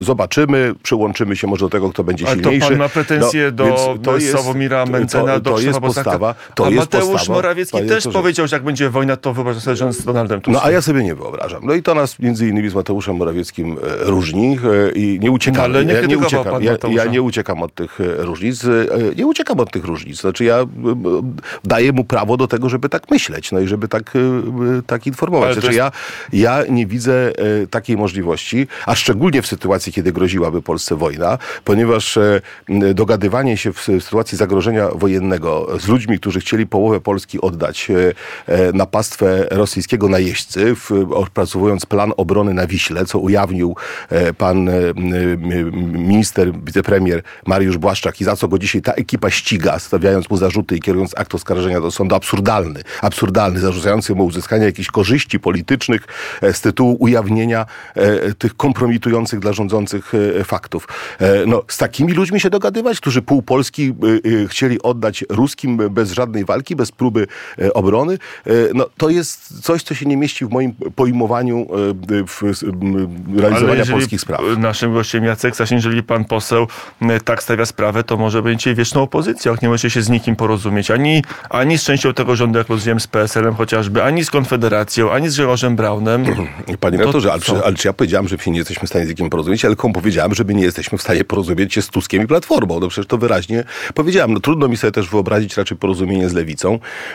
zobaczymy, przyłączymy się może do tego, kto będzie silniejszy. Ale to pan ma pretensje do Sławomira Mentzena, do Krzysztofa Bosaka? A Mateusz Morawiecki też powiedział, że jak będzie wojna, to wyobraża sobie, że on z Donaldem Tuskiem. No a ja sobie nie wyobrażam. No i to nas między innymi z Mateuszem Morawieckim różni i nie uciekam. Ale ja nie uciekam od tych różnic. Nie uciekam od tych różnic. Znaczy ja daję mu prawo do tego, żeby tak myśleć, no i żeby tak informować. Znaczy ja nie widzę takiej możliwości, a szczególnie w sytuacji, kiedy groziłaby Polsce wojna, ponieważ dogadywanie się w sytuacji zagrożenia wojennego z ludźmi, którzy chcieli połowę Polski oddać na pastwę rosyjskiego najeźdźcy, opracowując plan obrony na Wiśle, co ujawnił pan minister, wicepremier Mariusz Błaszczak i za co go dzisiaj ta ekipa ściga, stawiając mu zarzuty i kierując akt oskarżenia do sądu absurdalny, zarzucający mu uzyskanie jakichś korzyści politycznych z tytułu ujawnienia tych kompromitujących dla rządzących faktów. No, z takimi ludźmi się dogadywać, którzy pół Polski chcieli oddać ruskim bez żadnej walki, bez próby obrony, no to jest coś, co się nie mieści w moim pojmowaniu realizowania polskich spraw. Naszym gościem Jacek Sasin, jeżeli pan poseł tak stawia sprawę, to może będziecie wieczną opozycją, jak nie możecie się z nikim porozumieć. Ani z częścią tego rządu, jak rozumiem, z PSL-em chociażby, ani z Konfederacją, ani z Grzegorzem Braunem. Panie redaktorze, ale czy ja powiedziałem, że się nie jesteśmy w stanie z nikim porozumieć, ale powiedziałem, że my nie jesteśmy w stanie porozumieć się z Tuskiem i Platformą. No przecież to wyraźnie powiedziałem. No trudno mi sobie też wyobrazić raczej porozumienie z Lewicą.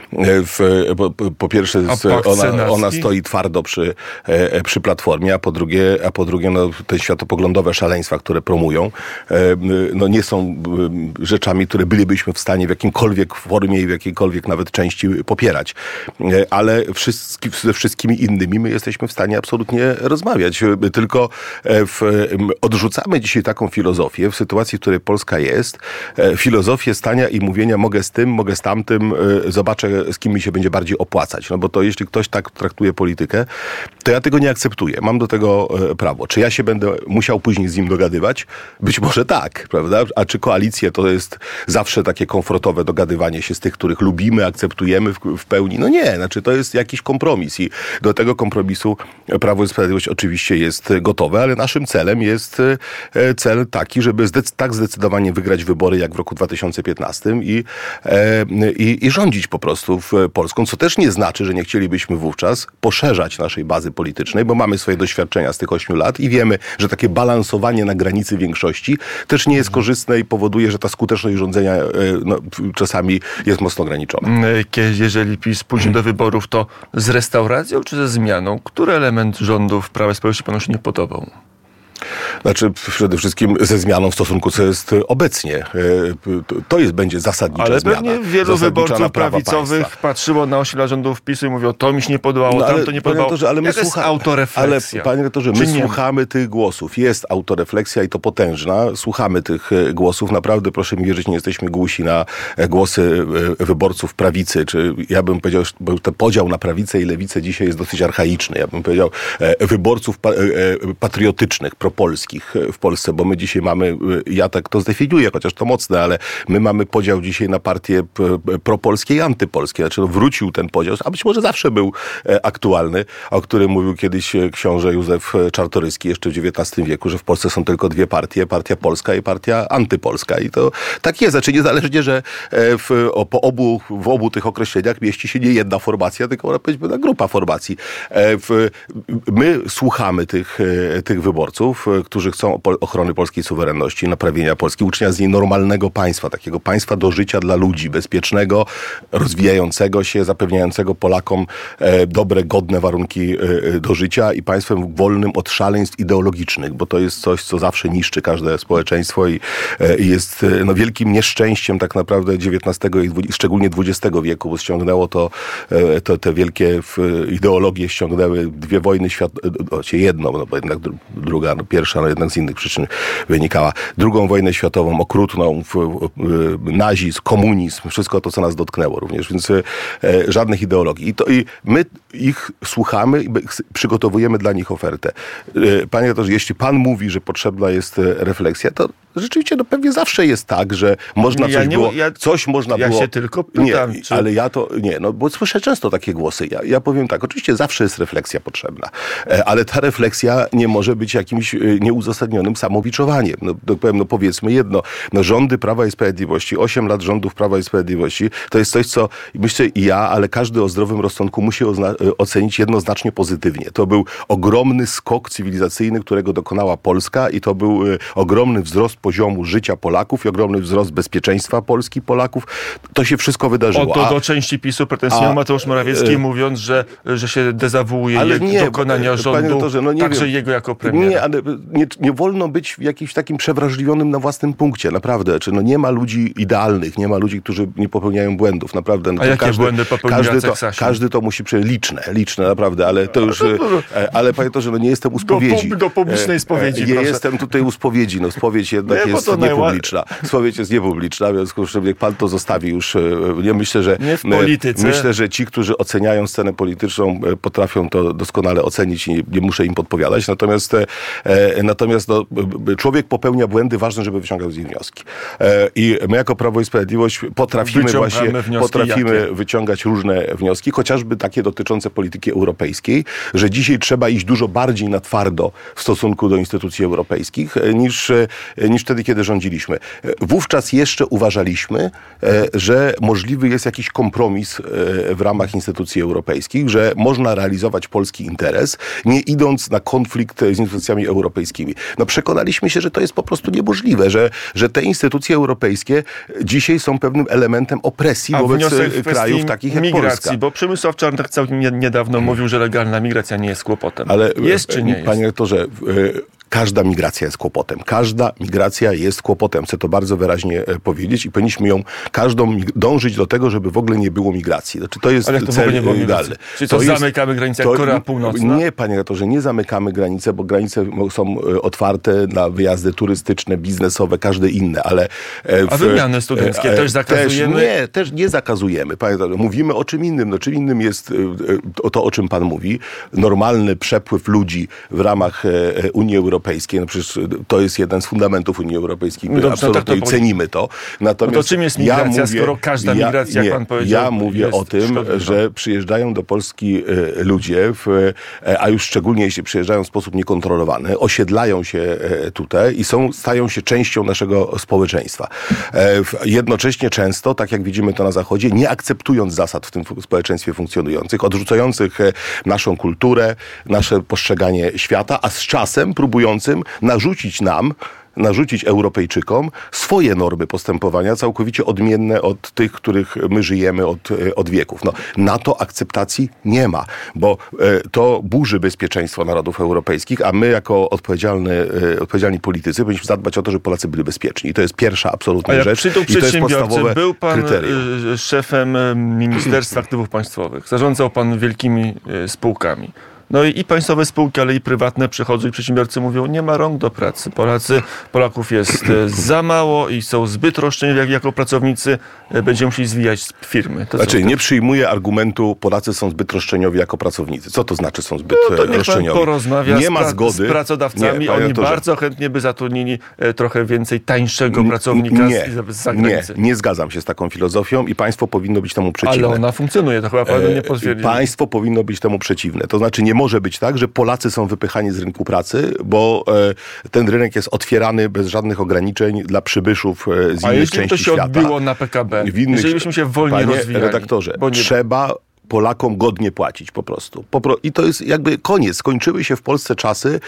Po pierwsze ona stoi twardo przy Platformie, a po drugie no, te światopoglądowe szaleństwa, które promują, no nie są rzeczami, które bylibyśmy w stanie w jakimkolwiek formie i w jakiejkolwiek nawet części popierać. Ale ze wszystkimi innymi my jesteśmy w stanie absolutnie rozmawiać. Tylko odrzucamy dzisiaj taką filozofię w sytuacji, w której Polska jest. Filozofię stania i mówienia mogę z tym, mogę z tamtym, zobaczę z kim mi się będzie bardziej opłacać. No bo to jeśli ktoś tak traktuje politykę, to ja tego nie akceptuję. Mam do tego prawo. Czy ja się będę musiał później z nim dogadywać? Być może tak, prawda? A czy koalicje to jest zawsze takie komfortowe dogadywanie się z tych, których lubimy, akceptujemy w pełni? No nie, znaczy to jest jakiś kompromis i do tego kompromisu Prawo i Sprawiedliwość oczywiście jest gotowe, ale naszym celem jest cel taki, żeby tak zdecydowanie wygrać wybory jak w roku 2015 i rządzić po prostu Polską, co też nie znaczy, że nie chcielibyśmy wówczas poszerzać naszej bazy politycznej, bo mamy swoje doświadczenia z tych 8 lat i wiemy, że takie balansowanie na granicy większości też nie jest korzystne i powoduje, że ta skuteczność rządzenia czasami jest mocno ograniczona. Jeżeli PiS pójdzie do wyborów, to z restauracją czy ze zmianą? Który element rządów Prawa i Sprawiedliwości panu się nie podobał? Znaczy przede wszystkim ze zmianą w stosunku, co jest obecnie. To będzie zasadnicza zmiana. Ale pewnie wielu wyborców prawicowych patrzyło na 8 lat rządów PiS-u i mówiło, to mi się nie podobało, tam to nie podobało. Ale to jest autorefleksja. Ale panie rektorze, my słuchamy tych głosów. Jest autorefleksja i to potężna. Słuchamy tych głosów. Naprawdę, proszę mi wierzyć, nie jesteśmy głusi na głosy wyborców prawicy. Czy ja bym powiedział, bo ten podział na prawicę i lewicę dzisiaj jest dosyć archaiczny. Ja bym powiedział wyborców patriotycznych, propolskich w Polsce, bo my dzisiaj mamy, ja tak to zdefiniuję, chociaż to mocne, ale my mamy podział dzisiaj na partie propolskie i antypolskie. Znaczy wrócił ten podział, a być może zawsze był aktualny, o którym mówił kiedyś książę Józef Czartoryski jeszcze w XIX wieku, że w Polsce są tylko dwie partie, partia polska i partia antypolska. I to tak jest. Znaczy niezależnie, że w obu tych określeniach mieści się nie jedna formacja, tylko można powiedzieć grupa formacji. My słuchamy tych wyborców, którzy chcą ochrony polskiej suwerenności, naprawienia Polski, uczynienia z niej normalnego państwa, takiego państwa do życia dla ludzi, bezpiecznego, rozwijającego się, zapewniającego Polakom dobre, godne warunki do życia i państwem wolnym od szaleństw ideologicznych, bo to jest coś, co zawsze niszczy każde społeczeństwo i jest wielkim nieszczęściem tak naprawdę XIX i szczególnie XX wieku, bo ściągnęło te wielkie ideologie, ściągnęły dwie wojny światowe, jedną, bo jednak druga, pierwsza, jednak z innych przyczyn wynikała. Drugą wojnę światową, okrutną, nazizm, komunizm, wszystko to, co nas dotknęło również, więc żadnych ideologii. I my ich słuchamy i przygotowujemy dla nich ofertę. Panie redaktorze, jeśli pan mówi, że potrzebna jest refleksja, to Rzeczywiście, pewnie zawsze jest tak, że można coś było... Ja się tylko pytam. Nie, ale bo słyszę często takie głosy. Ja powiem tak, oczywiście zawsze jest refleksja potrzebna, ale ta refleksja nie może być jakimś nieuzasadnionym samobiczowaniem. Powiedzmy jedno, rządy Prawa i Sprawiedliwości, 8 lat rządów Prawa i Sprawiedliwości, to jest coś, co myślę ale każdy o zdrowym rozsądku musi ocenić jednoznacznie pozytywnie. To był ogromny skok cywilizacyjny, którego dokonała Polska i to był ogromny wzrost poziomu życia Polaków i ogromny wzrost bezpieczeństwa Polski, Polaków. To się wszystko wydarzyło. Do części PiS-u pretensjował Mateusz Morawiecki, mówiąc, że się dezawuuje dokonania rządu, także jego jako premiera. Nie, ale nie wolno być w jakimś takim przewrażliwionym na własnym punkcie, naprawdę. Nie ma ludzi idealnych, nie ma ludzi, którzy nie popełniają błędów, naprawdę. A jakie błędy popełnił Jacek Sasin? Każdy to musi liczne, naprawdę, ale to już... Ale panie doktorze, nie jestem u spowiedzi. Do publicznej spowiedzi, proszę. Jestem tutaj u spowiedzi. Spowiedź jednak jest niepubliczna. Spowiedź jest niepubliczna, w związku z czym niech pan to zostawi już. Myślę, że... Nie w polityce. Myślę, że ci, którzy oceniają scenę polityczną, potrafią to doskonale ocenić i nie muszę im podpowiadać. Natomiast człowiek popełnia błędy, ważne, żeby wyciągał z nich wnioski. I my jako Prawo i Sprawiedliwość potrafimy wyciągać różne wnioski, chociażby takie dotyczące polityki europejskiej, że dzisiaj trzeba iść dużo bardziej na twardo w stosunku do instytucji europejskich niż wtedy, kiedy rządziliśmy. Wówczas jeszcze uważaliśmy, że możliwy jest jakiś kompromis w ramach instytucji europejskich, że można realizować polski interes, nie idąc na konflikt z instytucjami europejskimi. Przekonaliśmy się, że to jest po prostu niemożliwe, że te instytucje europejskie dzisiaj są pewnym elementem opresji wobec krajów takich jak Polska. Bo Przemysław Czarnek całkiem niedawno mówił, że legalna migracja nie jest kłopotem. Ale jest czy nie jest? Panie rektorze, każda migracja jest kłopotem. Każda migracja jest kłopotem. Chcę to bardzo wyraźnie powiedzieć i powinniśmy dążyć do tego, żeby w ogóle nie było migracji. To jest cel idealny. Czyli zamykamy granicę jak Korea Północna? Nie, panie rektorze, nie zamykamy granice, bo granice są otwarte na wyjazdy turystyczne, biznesowe, każde inne, ale... A wymiany studenckie też zakazujemy? Też nie zakazujemy. Panie rektorze, mówimy o czym innym. Czym innym jest to, o czym pan mówi. Normalny przepływ ludzi w ramach Unii Europejskiej. Przecież to jest jeden z fundamentów Unii Europejskiej. Absolutnie cenimy to. Natomiast to czym jest migracja, skoro każda migracja, jak pan powiedział, ja mówię o tym, że przyjeżdżają do Polski ludzie, a już szczególnie jeśli przyjeżdżają w sposób niekontrolowany, osiedlają się tutaj i stają się częścią naszego społeczeństwa. Jednocześnie często, tak jak widzimy to na Zachodzie, nie akceptując zasad w tym społeczeństwie funkcjonujących, odrzucających naszą kulturę, nasze postrzeganie świata, a z czasem próbującym narzucić Europejczykom swoje normy postępowania całkowicie odmienne od tych, których my żyjemy od wieków. Na to akceptacji nie ma, bo to burzy bezpieczeństwo narodów europejskich, a my jako odpowiedzialni politycy powinniśmy zadbać o to, żeby Polacy byli bezpieczni. I to jest pierwsza absolutna rzecz. I to jest podstawowe był pan kryterium. Szefem Ministerstwa Aktywów Państwowych. Zarządzał pan wielkimi spółkami. I państwowe spółki, ale i prywatne przychodzą i przedsiębiorcy mówią, nie ma rąk do pracy. Polaków jest za mało i są zbyt roszczeniowni jako pracownicy. Będziemy musieli zwijać firmy. Nie przyjmuję argumentu, Polacy są zbyt roszczeniowi jako pracownicy. Co to znaczy są zbyt roszczeniowi? Pan porozmawia nie ma zgody z pracodawcami. Oni bardzo chętnie by zatrudnili trochę więcej tańszego pracownika z zagranicy. Nie zgadzam się z taką filozofią i państwo powinno być temu przeciwne. Ale ona funkcjonuje, to chyba pan nie potwierdzi. Państwo powinno być temu przeciwne. To znaczy nie może być tak, że Polacy są wypychani z rynku pracy, bo ten rynek jest otwierany bez żadnych ograniczeń dla przybyszów z innych części świata. A jeśli to się odbiło na PKB, jeżeli byśmy się wolniej rozwijali? Panie redaktorze, trzeba Polakom godnie płacić po prostu. I to jest jakby koniec. Skończyły się w Polsce czasy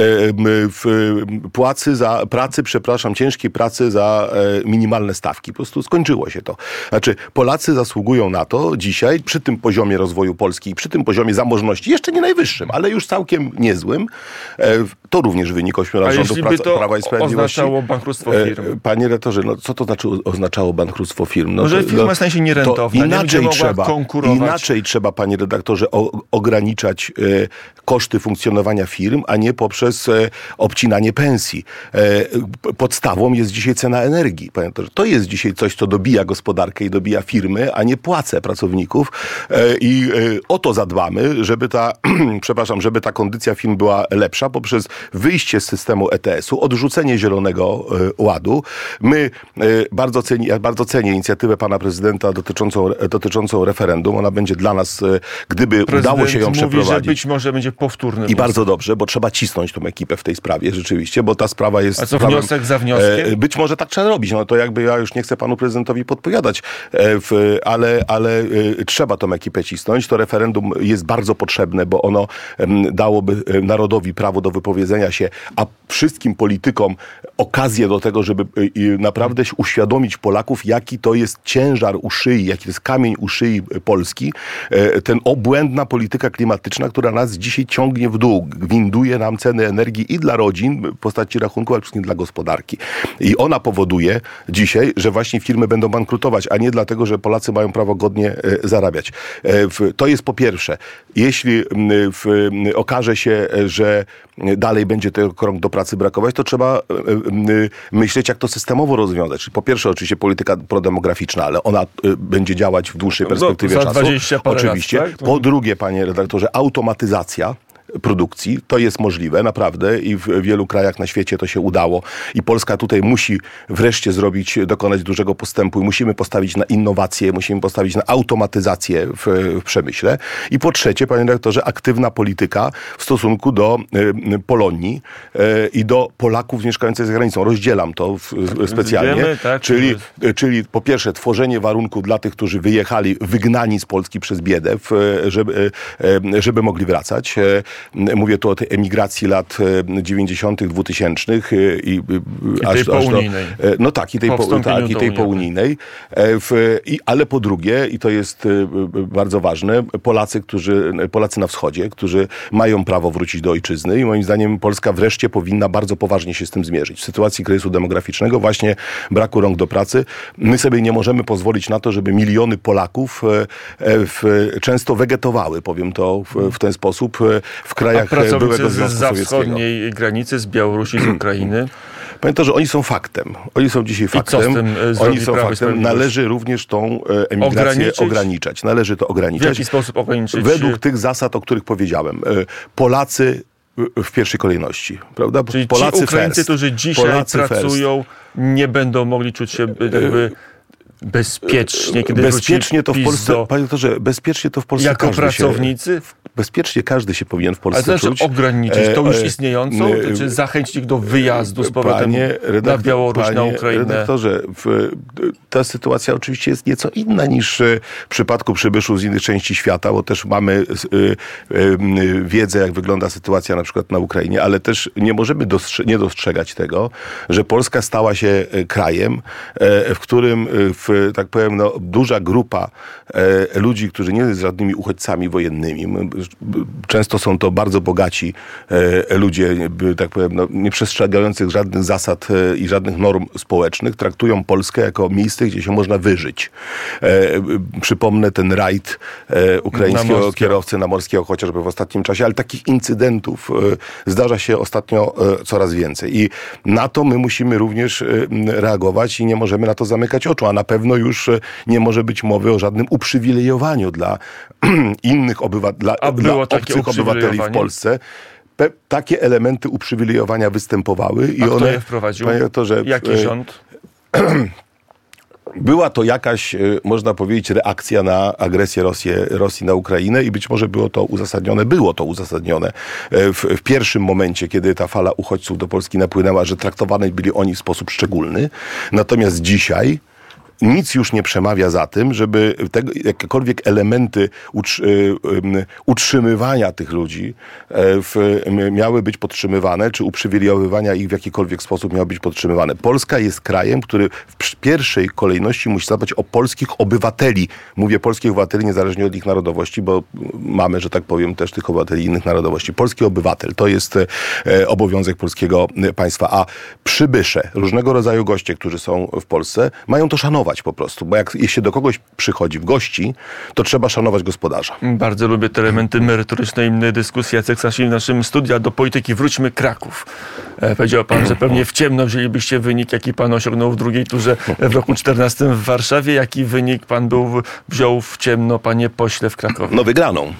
ciężkiej pracy za minimalne stawki. Po prostu skończyło się to. Znaczy, Polacy zasługują na to dzisiaj, przy tym poziomie rozwoju Polski i przy tym poziomie zamożności, jeszcze nie najwyższym, ale już całkiem niezłym. To również wynik 8 lat rządów Prawa i Sprawiedliwości. Oznaczało bankructwo firm? Panie rektorze, co to znaczy oznaczało bankructwo firm? Może firma stanie się nierentowna, nie będzie mogła konkurować raczej trzeba, panie redaktorze, ograniczać koszty funkcjonowania firm, a nie poprzez obcinanie pensji. Podstawą jest dzisiaj cena energii. Panie redaktorze, to jest dzisiaj coś, co dobija gospodarkę i dobija firmy, a nie płace pracowników. I o to zadbamy, żeby żeby ta kondycja firm była lepsza poprzez wyjście z systemu ETS-u, odrzucenie Zielonego Ładu. Ja bardzo cenię inicjatywę pana prezydenta dotyczącą referendum. Ona będzie dla nas, gdyby udało się ją przeprowadzić. Mówi, że być może będzie powtórny. I bardzo dobrze, bo trzeba cisnąć tą ekipę w tej sprawie rzeczywiście, bo ta sprawa jest... A co, wniosek za wnioskiem? Być może tak trzeba robić. No to jakby ja już nie chcę panu prezydentowi podpowiadać, ale trzeba tą ekipę cisnąć. To referendum jest bardzo potrzebne, bo ono dałoby narodowi prawo do wypowiedzenia się, a wszystkim politykom okazję do tego, żeby naprawdę uświadomić Polaków, jaki to jest ciężar u szyi, jaki to jest kamień u szyi Polski. Ten obłędna polityka klimatyczna, która nas dzisiaj ciągnie w dół, winduje nam ceny energii i dla rodzin w postaci rachunku, ale wszystkim dla gospodarki. I ona powoduje dzisiaj, że właśnie firmy będą bankrutować, a nie dlatego, że Polacy mają prawo godnie zarabiać. To jest po pierwsze. Jeśli okaże się, że dalej będzie tego rąk do pracy brakować, to trzeba myśleć, jak to systemowo rozwiązać. Czyli po pierwsze oczywiście polityka prodemograficzna, ale ona będzie działać w dłuższej perspektywie czasu. 20 parę oczywiście. lat, tak? Po drugie, panie redaktorze, automatyzacja produkcji. To jest możliwe, naprawdę, i w wielu krajach na świecie to się udało. I Polska tutaj musi wreszcie dokonać dużego postępu i musimy postawić na innowacje, musimy postawić na automatyzację w przemyśle. I po trzecie, panie redaktorze, aktywna polityka w stosunku do Polonii i do Polaków mieszkających za granicą. Rozdzielam to specjalnie. Wiemy, tak, czyli po pierwsze tworzenie warunków dla tych, którzy wyjechali, wygnani z Polski przez biedę, żeby mogli wracać. Mówię tu o tej emigracji lat 90., 2000 i tej pounijnej. No tak, i tej pounijnej. Ale po drugie, i to jest bardzo ważne, Polacy na wschodzie, którzy mają prawo wrócić do ojczyzny i moim zdaniem Polska wreszcie powinna bardzo poważnie się z tym zmierzyć. W sytuacji kryzysu demograficznego, właśnie braku rąk do pracy, my sobie nie możemy pozwolić na to, żeby miliony Polaków często wegetowały, powiem to w ten sposób, w krajach byłego Związku Sowieckiego. Wschodniej granicy, z Białorusi, z Ukrainy. Pamiętam, że oni są faktem. Oni są dzisiaj faktem. I co z tym oni są faktem. Należy również tą emigrację ograniczać. Należy to ograniczać. W jaki sposób ograniczyć? Według tych zasad, o których powiedziałem. Polacy w pierwszej kolejności, prawda? Czyli Polacy ci Ukraińcy, którzy dzisiaj pracują, nie będą mogli czuć się bezpiecznie, kiedy bezpiecznie to w Polsce, panie doktorze, bezpiecznie to w Polsce jako pracownicy? Bezpiecznie każdy się powinien w Polsce czuć. Ale to znaczy ograniczyć tą już istniejącą, czy zachęcić ich do wyjazdu z powrotem na Białoruś, na Ukrainę? Panie redaktorze, ta sytuacja oczywiście jest nieco inna niż w przypadku przybyszów z innych części świata, bo też mamy wiedzę, jak wygląda sytuacja na przykład na Ukrainie, ale też nie możemy nie dostrzegać tego, że Polska stała się krajem, w którym tak powiem, duża grupa ludzi, którzy nie są żadnymi uchodźcami wojennymi. Często są to bardzo bogaci ludzie, tak powiem, nie przestrzegających żadnych zasad i żadnych norm społecznych, traktują Polskę jako miejsce, gdzie się można wyżyć. Przypomnę ten rajd ukraińskiego kierowcy Namorskiego, chociażby w ostatnim czasie, ale takich incydentów zdarza się ostatnio coraz więcej. I na to my musimy również reagować i nie możemy na to zamykać oczu, a na pewno już nie może być mowy o żadnym uprzywilejowaniu dla innych obywateli, dla obcych obywateli w Polsce. Takie elementy uprzywilejowania występowały. I kto je wprowadził? Jaki rząd? Była to jakaś, można powiedzieć, reakcja na agresję Rosji na Ukrainę i być może było to uzasadnione w pierwszym momencie, kiedy ta fala uchodźców do Polski napłynęła, że traktowani byli oni w sposób szczególny. Natomiast dzisiaj nic już nie przemawia za tym, żeby jakiekolwiek elementy utrzymywania tych ludzi miały być podtrzymywane, czy uprzywilejowywania ich w jakikolwiek sposób miały być podtrzymywane. Polska jest krajem, który w pierwszej kolejności musi zadbać o polskich obywateli. Mówię polskich obywateli niezależnie od ich narodowości, bo mamy, że tak powiem, też tych obywateli innych narodowości. Polski obywatel to jest obowiązek polskiego państwa. A przybysze, różnego rodzaju goście, którzy są w Polsce, mają to szanować. szanować po prostu, bo jak jeśli do kogoś przychodzi w gości, to trzeba szanować gospodarza. Bardzo lubię te elementy merytorycznej dyskusji. Jacek Sasin w naszym studiu. Do polityki wróćmy. Kraków. Powiedział pan, że pewnie w ciemno wzięlibyście wynik, jaki pan osiągnął w drugiej turze w roku 2014 w Warszawie. Jaki wynik pan wziął w ciemno, panie pośle, w Krakowie? No wygraną.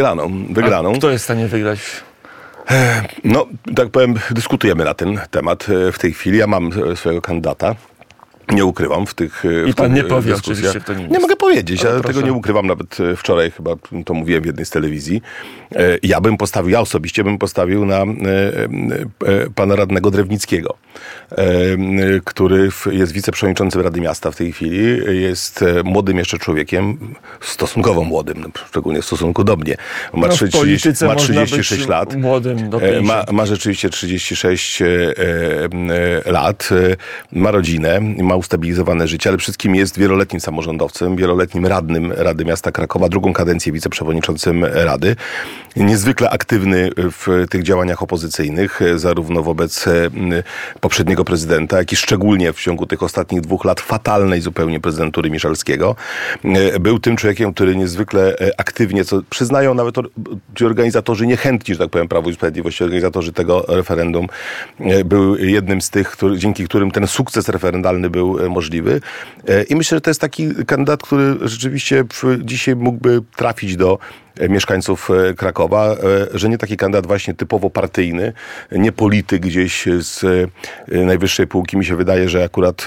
A kto jest w stanie wygrać? No, tak powiem, dyskutujemy na ten temat w tej chwili. Ja mam swojego kandydata. Nie ukrywam w tych I pan nie powie dyskusjach. oczywiście, kto nim jest. Nie mogę powiedzieć, ale proszę. tego nie ukrywam. Nawet wczoraj chyba to mówiłem w jednej z telewizji. Ja osobiście bym postawił na pana radnego Drewnickiego, który jest wiceprzewodniczącym Rady Miasta w tej chwili. Jest młodym jeszcze człowiekiem, stosunkowo młodym, szczególnie w stosunku do mnie. Ma 36 lat. Młodym do 50. Ma rzeczywiście 36 lat. Ma rodzinę, ma ustabilizowane życie, ale przede wszystkim jest wieloletnim samorządowcem, wieloletnim radnym Rady Miasta Krakowa, drugą kadencję wiceprzewodniczącym Rady. Niezwykle aktywny w tych działaniach opozycyjnych, zarówno wobec poprzedniego prezydenta, jak i szczególnie w ciągu tych ostatnich 2 lat fatalnej zupełnie prezydentury Miszalskiego. Był tym człowiekiem, który niezwykle aktywnie, co przyznają nawet ci organizatorzy niechętni, że tak powiem, Prawo i Sprawiedliwość, organizatorzy tego referendum, był jednym z tych, dzięki którym ten sukces referendalny był możliwy. I myślę, że to jest taki kandydat, który rzeczywiście dzisiaj mógłby trafić do mieszkańców Krakowa, że nie taki kandydat właśnie typowo partyjny, nie polityk gdzieś z najwyższej półki. Mi się wydaje, że akurat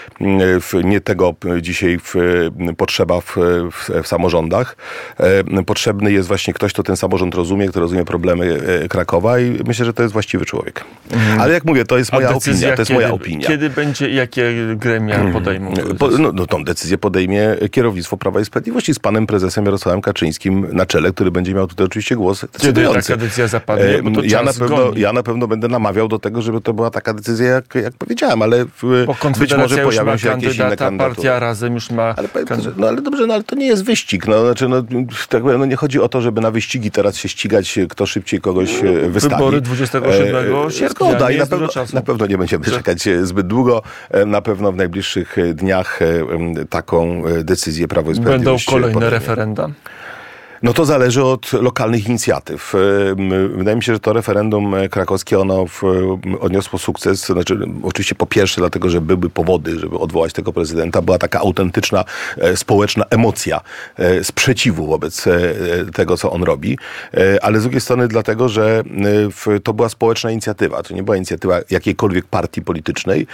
nie tego dzisiaj potrzeba w samorządach. Potrzebny jest właśnie ktoś, kto ten samorząd rozumie, kto rozumie problemy Krakowa i myślę, że to jest właściwy człowiek. Ale jak mówię, to jest moja opinia. Kiedy będzie i jakie gremia podejmą? Tą decyzję podejmie kierownictwo Prawa i Sprawiedliwości z panem prezesem Jarosławem Kaczyńskim na czele, który będzie miał tutaj oczywiście głos decydujący. Kiedy taka decyzja zapadnie? Bo to ja na pewno będę namawiał do tego, żeby to była taka decyzja, jak powiedziałem, ale być może pojawią się jakieś inne kandydatury. Partia Razem już ma... Ale dobrze, ale to nie jest wyścig. Tak powiem, nie chodzi o to, żeby na wyścigi teraz się ścigać, kto szybciej kogoś wystawi. Wybory 27 sierpnia. Zgoda i na pewno nie będziemy czekać zbyt długo. Na pewno w najbliższych dniach taką decyzję Prawo i Sprawiedliwość będą kolejne referenda? No to zależy od lokalnych inicjatyw. Wydaje mi się, że to referendum krakowskie, ono odniosło sukces. Znaczy, oczywiście po pierwsze dlatego, że były powody, żeby odwołać tego prezydenta. Była taka autentyczna społeczna emocja sprzeciwu wobec tego, co on robi. Ale z drugiej strony dlatego, że to była społeczna inicjatywa. To nie była inicjatywa jakiejkolwiek partii politycznej.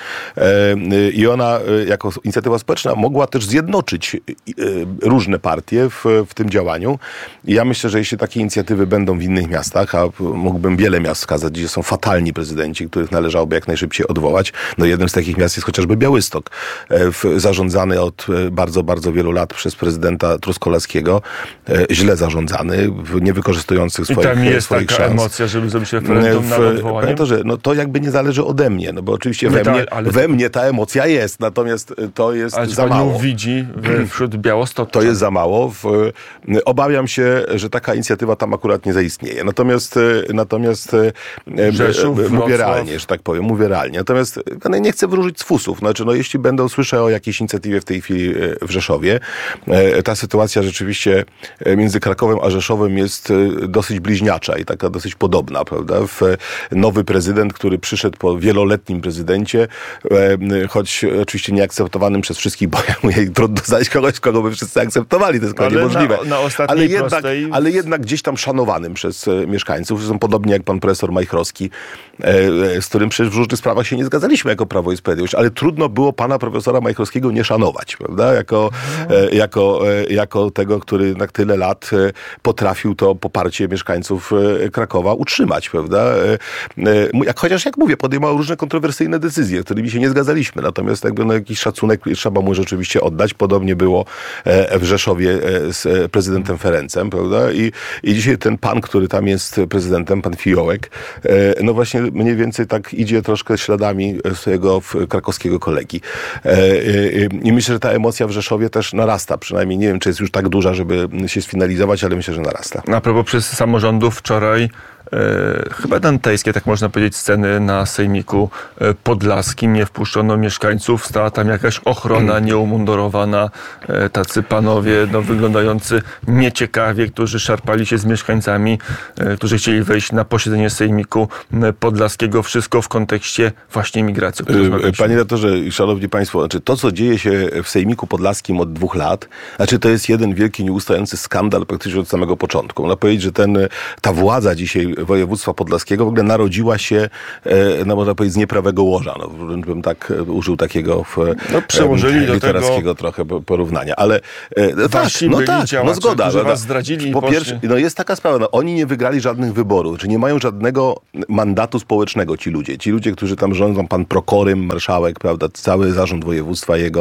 I ona jako inicjatywa społeczna mogła też zjednoczyć różne partie w tym działaniu. I ja myślę, że jeśli takie inicjatywy będą w innych miastach, a mógłbym wiele miast wskazać, gdzie są fatalni prezydenci, których należałoby jak najszybciej odwołać. No jednym z takich miast jest chociażby Białystok, zarządzany od bardzo, bardzo wielu lat przez prezydenta Truskolaskiego, źle zarządzany, nie wykorzystujących swoich szans. I tam jest taka emocja, żeby zrobić referendum nad odwołaniem? To jakby nie zależy ode mnie, no bo oczywiście we mnie ta emocja jest, natomiast to jest za mało. Ale widzi wśród Białostoku. To jest za mało. Obawiam się, że taka inicjatywa tam akurat nie zaistnieje. Natomiast Rzeszów, mówię realnie, że tak powiem, Natomiast nie chcę wróżyć z fusów. Znaczy, jeśli słyszę o jakiejś inicjatywie w tej chwili w Rzeszowie, ta sytuacja rzeczywiście między Krakowem a Rzeszowem jest dosyć bliźniacza i taka dosyć podobna, prawda? Nowy prezydent, który przyszedł po wieloletnim prezydencie, choć oczywiście nieakceptowanym przez wszystkich, bo trudno znaleźć kogoś, kogo by wszyscy akceptowali, to jest chyba niemożliwe. Ale jednak gdzieś tam szanowanym przez mieszkańców. Zresztą podobnie jak pan profesor Majchrowski, z którym przecież w różnych sprawach się nie zgadzaliśmy jako Prawo i Sprawiedliwość, ale trudno było pana profesora Majchrowskiego nie szanować, prawda? Jako tego, który na tyle lat potrafił to poparcie mieszkańców Krakowa utrzymać, prawda? Chociaż jak mówię, podejmował różne kontrowersyjne decyzje, którymi się nie zgadzaliśmy. Natomiast jakiś szacunek trzeba mu rzeczywiście oddać. Podobnie było w Rzeszowie z prezydentem Ferrerem. Ferencem, prawda? I dzisiaj ten pan, który tam jest prezydentem, pan Fiołek, no właśnie mniej więcej tak idzie troszkę śladami swojego krakowskiego kolegi. I myślę, że ta emocja w Rzeszowie też narasta. Przynajmniej nie wiem, czy jest już tak duża, żeby się sfinalizować, ale myślę, że narasta. A propos przez samorządów wczoraj chyba dantejskie, tak można powiedzieć, sceny na sejmiku podlaskim. Nie wpuszczono mieszkańców, stała tam jakaś ochrona nieumundurowana, tacy panowie wyglądający nieciekawie, którzy szarpali się z mieszkańcami, którzy chcieli wejść na posiedzenie sejmiku podlaskiego. Wszystko w kontekście właśnie migracji. Panie redaktorze, szanowni państwo, znaczy to, co dzieje się w sejmiku podlaskim od 2 lat, znaczy to jest jeden wielki, nieustający skandal praktycznie od samego początku. Można powiedzieć, że ta władza dzisiaj województwa podlaskiego w ogóle narodziła się, no można powiedzieć, z nieprawego łoża. No, bym tak użył takiego przełożyli literackiego trochę porównania. Ale zgoda. Że was zdradzili po pierwsze, jest taka sprawa, oni nie wygrali żadnych wyborów, czy nie mają żadnego mandatu społecznego ci ludzie. Ci ludzie, którzy tam rządzą, pan prokorym, marszałek, prawda, cały zarząd województwa jego,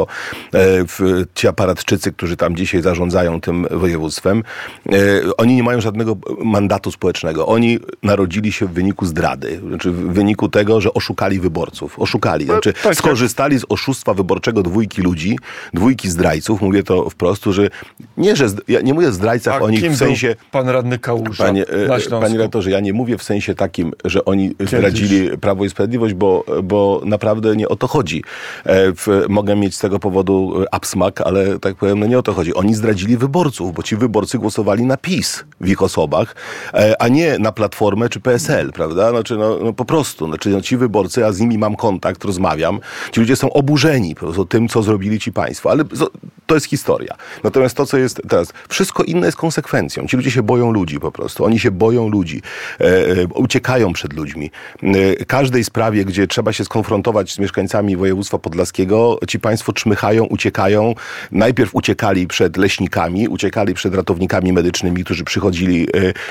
ci aparatczycy, którzy tam dzisiaj zarządzają tym województwem, oni nie mają żadnego mandatu społecznego. Oni narodzili się w wyniku zdrady, znaczy w wyniku tego, że oszukali wyborców. Znaczy skorzystali z oszustwa wyborczego dwójki zdrajców. Mówię to wprost, że ja nie mówię o zdrajcach o nich w sensie... Pan radny Kałuża na Śląsku? Panie redaktorze, ja nie mówię w sensie takim, że oni zdradzili Prawo i Sprawiedliwość, bo naprawdę nie o to chodzi. Mogę mieć z tego powodu absmak, ale tak powiem, nie o to chodzi. Oni zdradzili wyborców, bo ci wyborcy głosowali na PiS w ich osobach, a nie na Platformę czy PSL, prawda? Znaczy, po prostu. Znaczy, ci wyborcy, a z nimi mam kontakt, rozmawiam, ci ludzie są oburzeni po prostu tym, co zrobili ci państwo. Ale to jest historia. Natomiast to, co jest teraz, wszystko inne jest konsekwencją. Ci ludzie się boją ludzi po prostu. Oni się boją ludzi. Uciekają przed ludźmi. Każdej sprawie, gdzie trzeba się skonfrontować z mieszkańcami województwa podlaskiego, ci państwo czmychają, uciekają. Najpierw uciekali przed leśnikami, uciekali przed ratownikami medycznymi, którzy przychodzili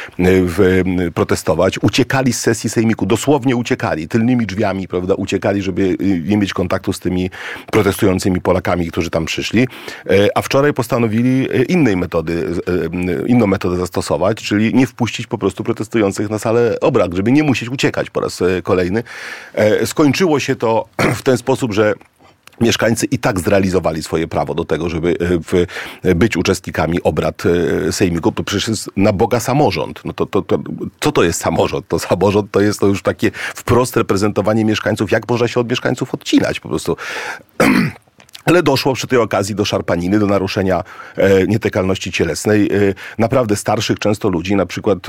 protestować. Uciekali z sesji sejmiku. Dosłownie uciekali. Tylnymi drzwiami, prawda, uciekali, żeby nie mieć kontaktu z tymi protestującymi Polakami, którzy tam przyszli. A wczoraj postanowili inną metodę zastosować, czyli nie wpuścić po prostu protestujących na salę obrad, żeby nie musieć uciekać po raz kolejny. Skończyło się to w ten sposób, że mieszkańcy i tak zrealizowali swoje prawo do tego, żeby być uczestnikami obrad sejmiku. To przecież jest na Boga samorząd. No co to jest samorząd? To samorząd to jest to już takie wprost reprezentowanie mieszkańców. Jak można się od mieszkańców odcinać po prostu? Ale doszło przy tej okazji do szarpaniny, do naruszenia nietykalności cielesnej. Naprawdę starszych często ludzi, na przykład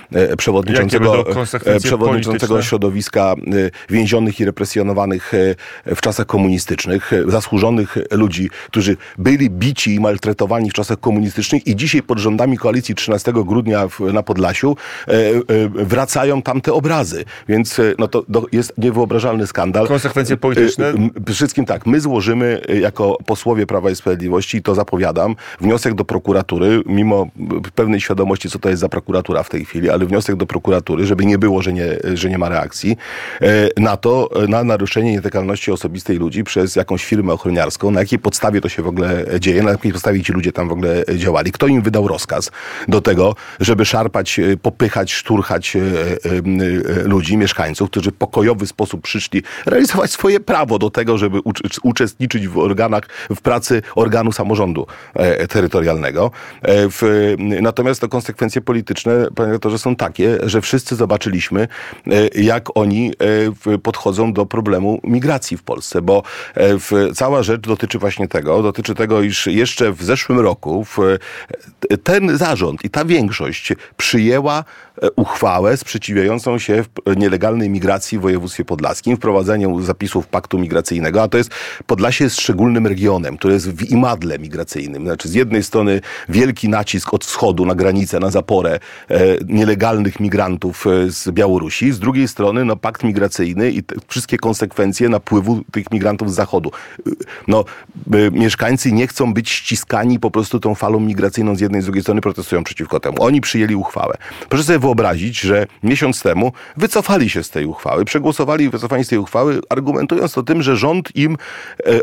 przewodniczącego środowiska więzionych i represjonowanych w czasach komunistycznych, zasłużonych ludzi, którzy byli bici i maltretowani w czasach komunistycznych i dzisiaj pod rządami koalicji 13 grudnia na Podlasiu wracają tamte obrazy. Więc to jest niewyobrażalny skandal. Konsekwencje polityczne? Przede wszystkim tak, my złożymy jako posłowie Prawa i Sprawiedliwości, i to zapowiadam, wniosek do prokuratury, mimo pewnej świadomości, co to jest za prokuratura w tej chwili, ale wniosek do prokuratury, żeby nie było, że nie ma reakcji, na naruszenie nietykalności osobistej ludzi przez jakąś firmę ochroniarską, na jakiej podstawie to się w ogóle dzieje, na jakiej podstawie ci ludzie tam w ogóle działali. Kto im wydał rozkaz do tego, żeby szarpać, popychać, szturchać ludzi, mieszkańców, którzy w pokojowy sposób przyszli realizować swoje prawo do tego, żeby uczestniczyć w pracy organu samorządu terytorialnego. Natomiast to konsekwencje polityczne, panie redaktorze, są takie, że wszyscy zobaczyliśmy, jak oni podchodzą do problemu migracji w Polsce, bo cała rzecz dotyczy właśnie tego, iż jeszcze w zeszłym roku ten zarząd i ta większość przyjęła uchwałę sprzeciwiającą się nielegalnej migracji w województwie podlaskim, wprowadzeniu zapisów paktu migracyjnego, a to jest, Podlasie jest szczególnym regionem, który jest w imadle migracyjnym. Znaczy z jednej strony wielki nacisk od wschodu na granicę, na zaporę nielegalnych migrantów z Białorusi, z drugiej strony pakt migracyjny i wszystkie konsekwencje napływu tych migrantów z zachodu. Mieszkańcy nie chcą być ściskani po prostu tą falą migracyjną z jednej i z drugiej strony, protestują przeciwko temu. Oni przyjęli uchwałę. Proszę sobie wyobrazić, że miesiąc temu wycofali się z tej uchwały, przegłosowali wycofanie z tej uchwały, argumentując to tym, że rząd im odmówił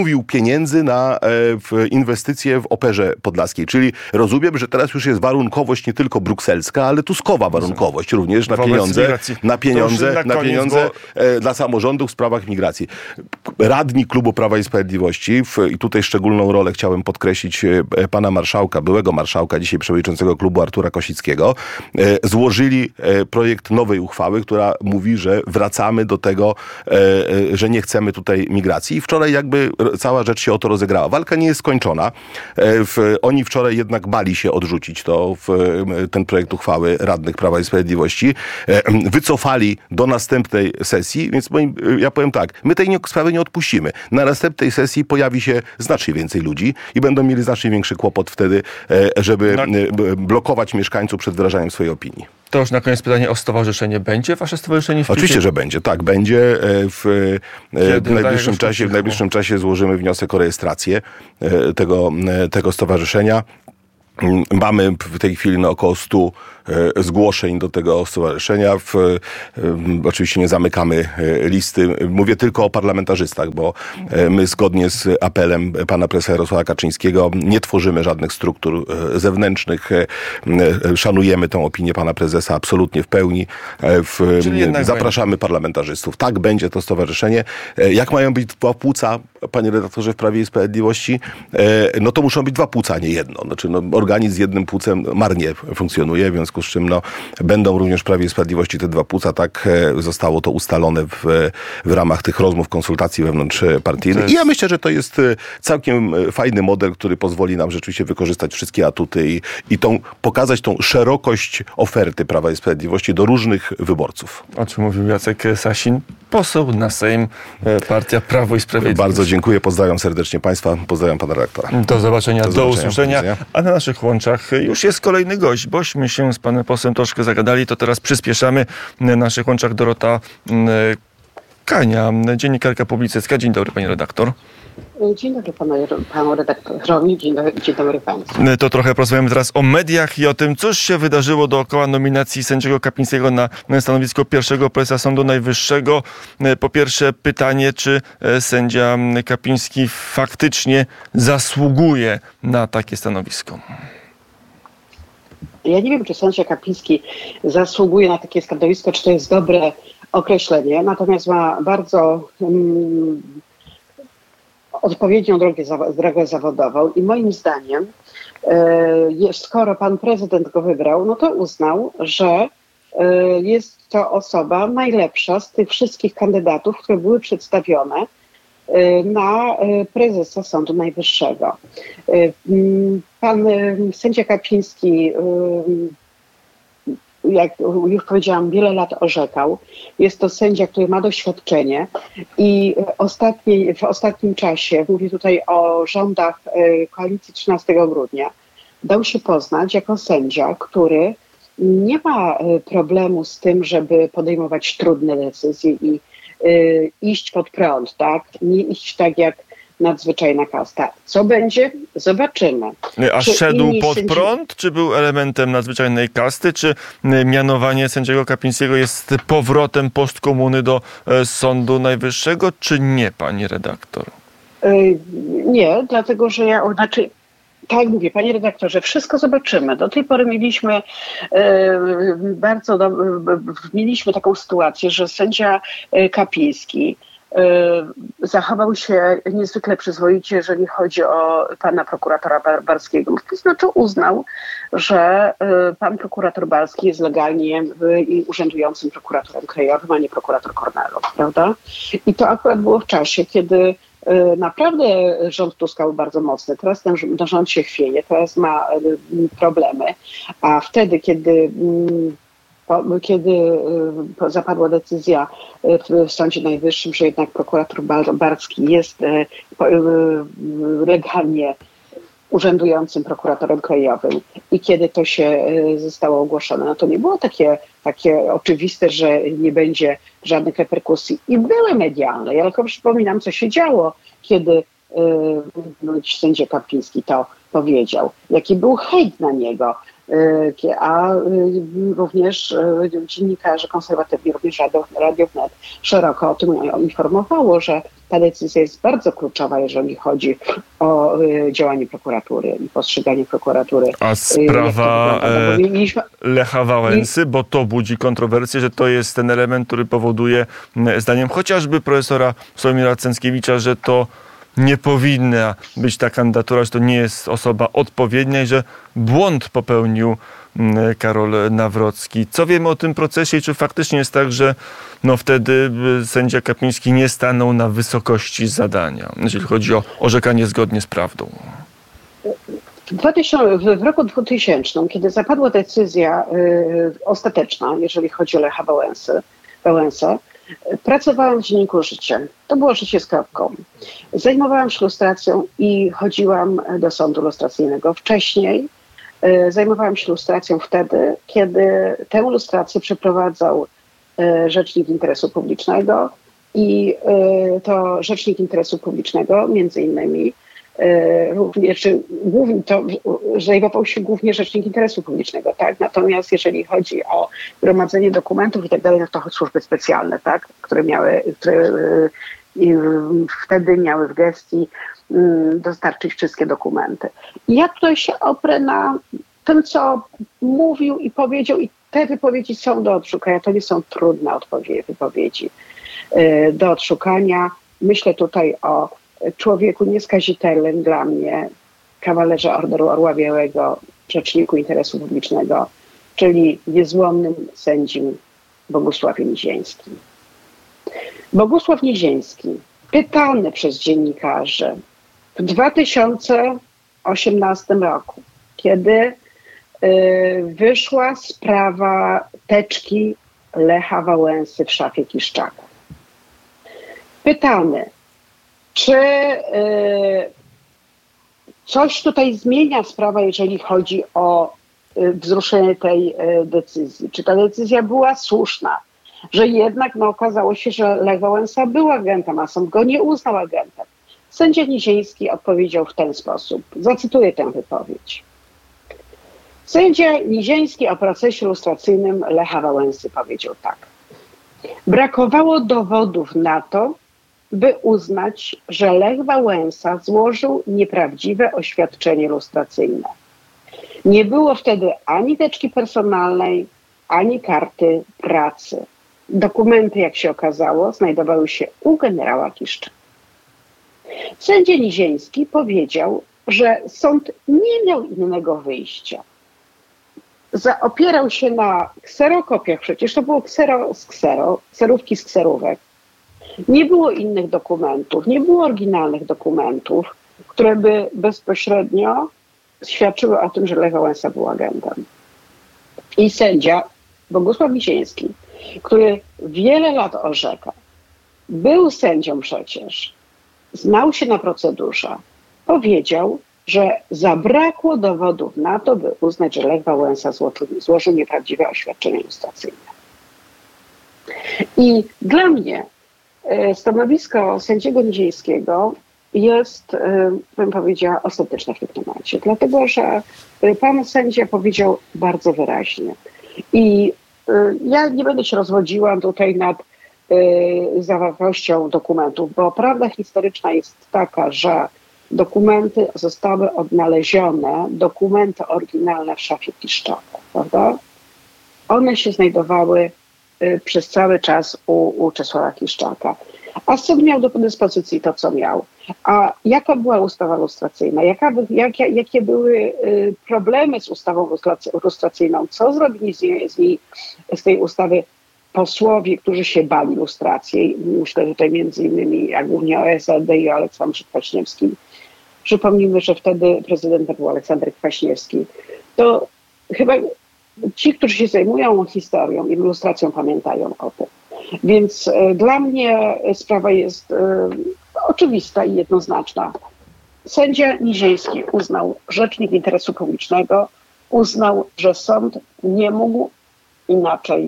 odmówił pieniędzy na inwestycje w Operze Podlaskiej. Czyli rozumiem, że teraz już jest warunkowość nie tylko brukselska, ale tuskowa warunkowość również na pieniądze dla samorządów w sprawach migracji. Radni Klubu Prawa i Sprawiedliwości, i tutaj szczególną rolę chciałem podkreślić pana marszałka, byłego marszałka, dzisiaj przewodniczącego klubu Artura Kosickiego, złożyli projekt nowej uchwały, która mówi, że wracamy do tego, że nie chcemy tutaj migracji. I wczoraj jakby cała rzecz się o to rozegrała. Walka nie jest skończona. Oni wczoraj jednak bali się odrzucić ten projekt uchwały radnych Prawa i Sprawiedliwości. Wycofali do następnej sesji, więc ja powiem tak, my tej sprawy nie odpuścimy. Na następnej sesji pojawi się znacznie więcej ludzi i będą mieli znacznie większy kłopot wtedy, żeby blokować mieszkańców przed wyrażaniem swojej opinii. To już na koniec pytanie o stowarzyszenie. Będzie wasze stowarzyszenie w PiS-ie? Oczywiście, że będzie. Tak, będzie. W najbliższym czasie złożymy wniosek o rejestrację tego stowarzyszenia. Mamy w tej chwili około 100 zgłoszeń do tego stowarzyszenia. Oczywiście nie zamykamy listy. Mówię tylko o parlamentarzystach, bo my zgodnie z apelem pana prezesa Jarosława Kaczyńskiego nie tworzymy żadnych struktur zewnętrznych. Szanujemy tę opinię pana prezesa absolutnie w pełni. Zapraszamy parlamentarzystów. Tak, będzie to stowarzyszenie. Jak mają być dwa płuca, panie redaktorze, w Prawie i Sprawiedliwości? No to muszą być dwa płuca, a nie jedno. Znaczy, organizm z jednym płucem marnie funkcjonuje, w związku z czym będą również w Prawie i Sprawiedliwości te dwa płuca. Tak zostało to ustalone w ramach tych rozmów, konsultacji wewnątrzpartyjnych. I ja myślę, że to jest całkiem fajny model, który pozwoli nam rzeczywiście wykorzystać wszystkie atuty i pokazać tą szerokość oferty Prawa i Sprawiedliwości do różnych wyborców. O czym mówił Jacek Sasin, poseł na Sejm, partia Prawo i Sprawiedliwość. Bardzo dziękuję, pozdrawiam serdecznie państwa, pozdrawiam pana redaktora. Do zobaczenia, do usłyszenia. A na naszych łączach już jest kolejny gość, bośmy się z panem posłem troszkę zagadali, to teraz przyspieszamy. Na naszych łączach Dorota Kania, dziennikarka publicystka. Dzień dobry, pani redaktor. Dzień dobry panu redaktorowi, dzień dobry państwu. To trochę porozmawiamy teraz o mediach i o tym, cóż się wydarzyło dookoła nominacji sędziego Kapińskiego na stanowisko pierwszego prezesa Sądu Najwyższego. Po pierwsze pytanie, czy sędzia Kapiński faktycznie zasługuje na takie stanowisko? Ja nie wiem, czy sędzia Kapiński zasługuje na takie stanowisko, czy to jest dobre określenie, natomiast ma bardzo odpowiednią drogę zawodową i moim zdaniem, skoro pan prezydent go wybrał, no to uznał, że jest to osoba najlepsza z tych wszystkich kandydatów, które były przedstawione na prezesa Sądu Najwyższego. Pan sędzia Kapiński, jak już powiedziałam, wiele lat orzekał. Jest to sędzia, który ma doświadczenie i w ostatnim czasie, mówię tutaj o rządach koalicji 13 grudnia, dał się poznać jako sędzia, który nie ma problemu z tym, żeby podejmować trudne decyzje i iść pod prąd, tak? Nie iść tak jak nadzwyczajna kasta. Co będzie? Zobaczymy. A szedł pod prąd, czy był elementem nadzwyczajnej kasty, czy mianowanie sędziego Kapińskiego jest powrotem postkomuny do Sądu Najwyższego, czy nie, pani redaktor? Nie, dlatego że tak jak mówię, panie redaktorze, wszystko zobaczymy. Do tej pory mieliśmy taką sytuację, że sędzia Kapiński zachował się niezwykle przyzwoicie, jeżeli chodzi o pana prokuratora Barskiego. To znaczy uznał, że pan prokurator Barski jest legalnie i urzędującym prokuratorem krajowym, a nie prokurator Kornelów, prawda? I to akurat było w czasie, kiedy naprawdę rząd Tuska był bardzo mocny. Teraz ten rząd się chwieje, teraz ma problemy. A wtedy, kiedy zapadła decyzja w Sądzie Najwyższym, że jednak prokurator Barski jest legalnie urzędującym prokuratorem krajowym i kiedy to się zostało ogłoszone, no to nie było takie oczywiste, że nie będzie żadnych reperkusji. I były medialne. Ja tylko przypominam, co się działo, kiedy sędzia Kapiński to powiedział. Jaki był hejt na niego. a również dziennikarze konserwatywni, również Radio Wnet szeroko o tym informowało, że ta decyzja jest bardzo kluczowa, jeżeli chodzi o działanie prokuratury i postrzeganie prokuratury. A sprawa Lecha Wałęsy, bo to budzi kontrowersje, że to jest ten element, który powoduje, zdaniem chociażby profesora Sławomira Cęckiewicza, że to nie powinna być ta kandydatura, że to nie jest osoba odpowiednia i że błąd popełnił Karol Nawrocki. Co wiemy o tym procesie i czy faktycznie jest tak, że wtedy sędzia Kapiński nie stanął na wysokości zadania, jeżeli chodzi o orzekanie zgodnie z prawdą? W roku 2000, kiedy zapadła decyzja ostateczna, jeżeli chodzi o Lecha Wałęsę, pracowałam w dzienniku Życie. To było Życie z kropką. Zajmowałam się lustracją i chodziłam do sądu lustracyjnego. Wcześniej zajmowałam się lustracją wtedy, kiedy tę lustrację przeprowadzał Rzecznik Interesu Publicznego i to Rzecznik Interesu Publicznego między innymi również, to zajmował się głównie Rzecznik Interesu Publicznego, tak? Natomiast jeżeli chodzi o gromadzenie dokumentów i tak dalej, to służby specjalne, tak? które wtedy miały w gestii dostarczyć wszystkie dokumenty. I ja tutaj się oprę na tym, co mówił i powiedział, i te wypowiedzi są do odszukania. To nie są trudne wypowiedzi do odszukania. Myślę tutaj o człowieku nieskazitelnym dla mnie, kawalerze Orderu Orła Białego, Rzeczniku Interesu Publicznego, czyli niezłomnym sędzim Bogusławie Nizińskim. Bogusław Niziński, pytany przez dziennikarzy w 2018 roku, kiedy wyszła sprawa teczki Lecha Wałęsy w szafie Kiszczaka. Pytany, czy coś tutaj zmienia sprawa, jeżeli chodzi o wzruszenie tej decyzji? Czy ta decyzja była słuszna? Że jednak okazało się, że Lech Wałęsa był agentem, a sąd go nie uznał agentem. Sędzia Niziński odpowiedział w ten sposób. Zacytuję tę wypowiedź. Sędzia Niziński o procesie lustracyjnym Lecha Wałęsy powiedział tak. Brakowało dowodów na to, by uznać, że Lech Wałęsa złożył nieprawdziwe oświadczenie lustracyjne. Nie było wtedy ani teczki personalnej, ani karty pracy. Dokumenty, jak się okazało, znajdowały się u generała Kiszczaka. Sędzia Niziński powiedział, że sąd nie miał innego wyjścia. Opierał się na kserokopiach, przecież to było kserówki z kserówek. Nie było innych dokumentów, nie było oryginalnych dokumentów, które by bezpośrednio świadczyły o tym, że Lech Wałęsa był agentem. I sędzia Bogusław Niziński, który wiele lat orzekał, był sędzią przecież, znał się na procedurze, powiedział, że zabrakło dowodów na to, by uznać, że Lech Wałęsa złożył nieprawdziwe oświadczenie lustracyjne. I dla mnie stanowisko sędziego Nizińskiego jest, bym powiedziała, ostateczne w tym temacie. Dlatego, że pan sędzia powiedział bardzo wyraźnie. I ja nie będę się rozwodziła tutaj nad zawartością dokumentów, bo prawda historyczna jest taka, że dokumenty zostały odnalezione, dokumenty oryginalne w szafie Kiszczaka, prawda? One się znajdowały przez cały czas u Czesława Kiszczaka. A sąd miał do dyspozycji to, co miał. A jaka była ustawa lustracyjna? Jakie były problemy z ustawą lustracyjną? Co zrobili z tej ustawy posłowie, którzy się bali lustracji? Myślę tutaj między innymi, a głównie o SLD i o Aleksandrze Kwaśniewskim. Przypomnijmy, że wtedy prezydentem był Aleksander Kwaśniewski. To chyba ci, którzy się zajmują historią i lustracją, pamiętają o tym. Więc dla mnie sprawa jest oczywista i jednoznaczna. Sędzia Niziński uznał, Rzecznik Interesu Publicznego uznał, że sąd nie mógł inaczej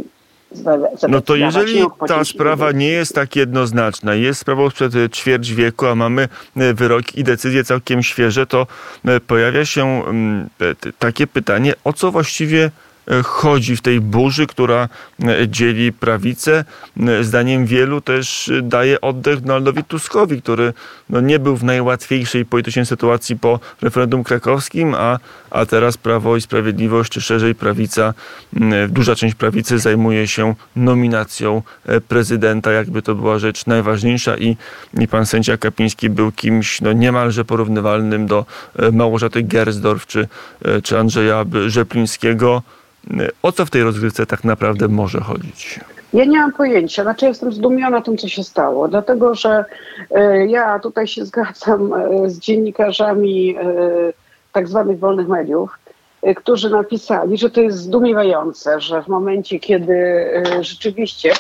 No to jeżeli ta sprawa nie jest tak jednoznaczna, jest sprawą sprzed ćwierć wieku, a mamy wyroki i decyzje całkiem świeże, to pojawia się takie pytanie, o co właściwie chodzi w tej burzy, która dzieli prawicę. Zdaniem wielu też daje oddech Donaldowi Tuskowi, który nie był w najłatwiejszej politycznej sytuacji po referendum krakowskim, a teraz Prawo i Sprawiedliwość, czy szerzej prawica, duża część prawicy zajmuje się nominacją prezydenta, jakby to była rzecz najważniejsza i pan sędzia Kapiński był kimś niemalże porównywalnym do Małgorzaty Gersdorf czy Andrzeja Rzeplińskiego. O co w tej rozgrywce tak naprawdę może chodzić? Ja nie mam pojęcia. Znaczy jestem zdumiona tym, co się stało. Dlatego, że ja tutaj się zgadzam z dziennikarzami tak zwanych wolnych mediów, którzy napisali, że to jest zdumiewające, że w momencie, kiedy rzeczywiście